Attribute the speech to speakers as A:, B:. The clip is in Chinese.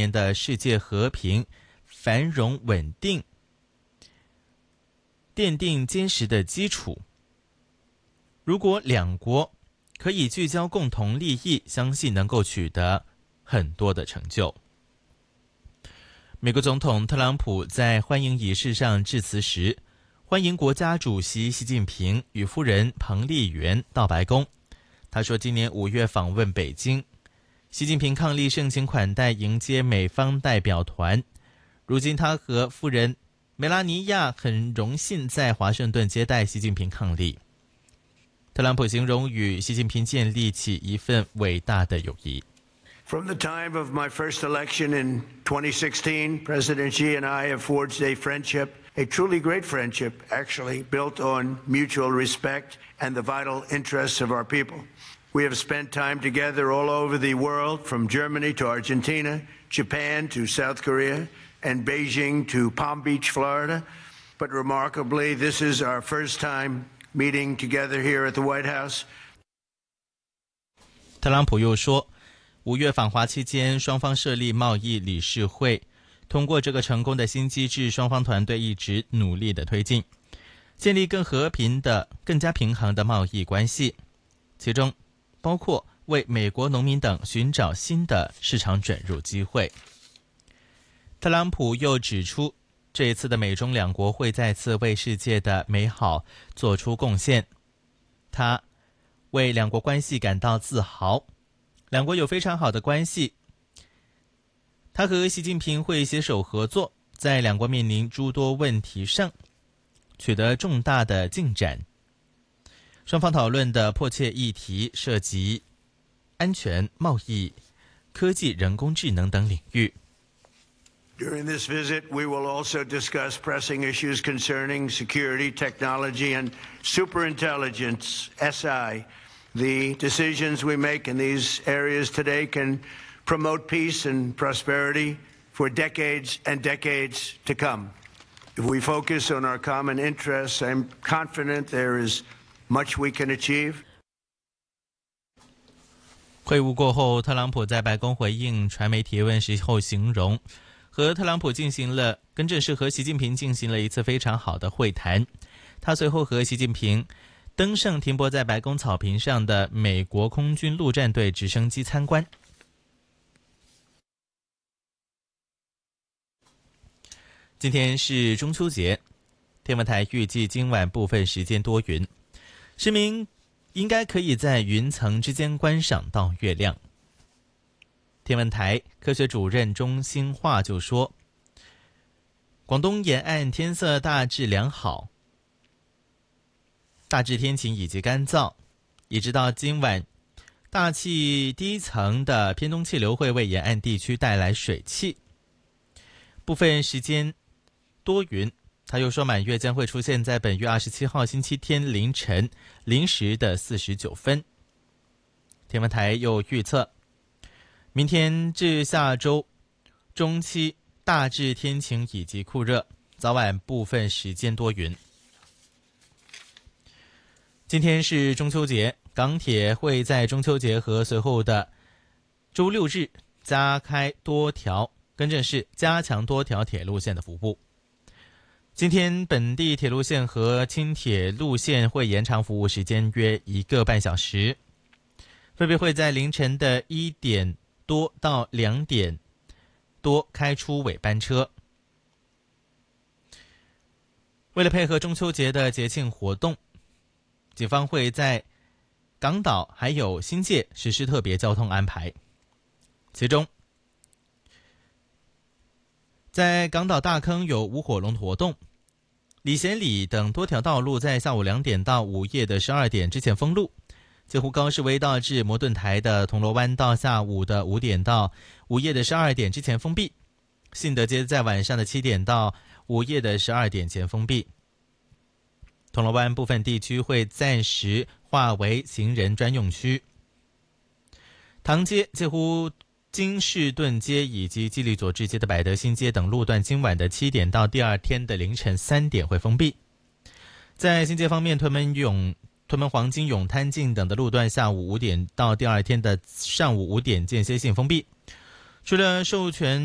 A: 年的世界和平、繁荣稳定奠定坚实的基础。如果两国可以聚焦共同利益，相信能够取得很多的成就。美国总统特朗普在欢迎仪式上致辞时，欢迎国家主席习近平与夫人彭丽媛到白宫。他说今年5月访问北京，习近平伉俪盛情款待迎接美方代表团。如今他和夫人梅拉尼亚很荣幸在华盛顿接待习近平伉俪。特朗普形容与习近平建立起一份伟大的友谊。
B: From the time of my first election in 2016, President Xi and I have forged a friendship, a truly great friendship, actually, built on mutual respect and the vital interests of our people. We have spent time together all over the world, from Germany to Argentina, Japan to South Korea, and Beijing to Palm Beach, Florida. But remarkably, this is our first time meeting together here at the White House.
A: 特朗普又说，5月访华期间，双方设立贸易理事会，通过这个成功的新机制，双方团队一直努力的推进，建立更和平的、更加平衡的贸易关系，其中包括为美国农民等寻找新的市场准入机会。特朗普又指出，这一次的美中两国会再次为世界的美好做出贡献，他为两国关系感到自豪。两国有非常好的关系，他和习近平会携手合作，在两国面临诸多问题上取得重大的进展。双方讨论的迫切议题涉及安全、贸易、科技、人工智能等领域。
B: During this visit, we will also discuss pressing issues concerning security, technology, and superintelligence, SI.The decisions we make in these areas today can promote peace and prosperity for decades and decades to come. If we focus on our common interests, I'm confident there is much we can achieve.
A: 会晤过后，特朗普在白宫回应传媒提问时候形容，和习近平进行了一次非常好的会谈。他随后和习近平登上停泊在白宫草坪上的美国空军陆战队直升机参观。今天是中秋节，天文台预计今晚部分时间多云，市民应该可以在云层之间观赏到月亮。天文台科学主任钟兴化就说，广东沿岸天色大致良好，大致天晴以及干燥，一直到今晚，大气低层的偏东气流会为沿岸地区带来水汽，部分时间多云。他又说，满月将会出现在本月27号星期天凌晨0时的49分。天文台又预测，明天至下周中期大致天晴以及酷热，早晚部分时间多云。今天是中秋节，港铁会在中秋节和随后的周六日加强多条铁路线的服务。今天本地铁路线和轻铁路线会延长服务时间约1个半小时，分别会在凌晨的1点多到2点多开出尾班车。为了配合中秋节的节庆活动，警方会在港岛还有新界实施特别交通安排，其中在港岛大坑有舞火龙活动，礼贤里等多条道路在下午2点到午夜的12点之前封路，介乎高士威道至摩顿台的铜锣湾到下午的5点到午夜的12点之前封闭，信德街在晚上的7点到午夜的12点前封闭。铜锣湾部分地区会暂时划为行人专用区。唐街介乎金士顿街以及基利佐治街的百德新街等路段今晚的7点到第二天的凌晨3点会封闭。在新街方面，屯门黄金永滩径等的路段下午5点到第二天的上午5点间歇性封闭。除了授权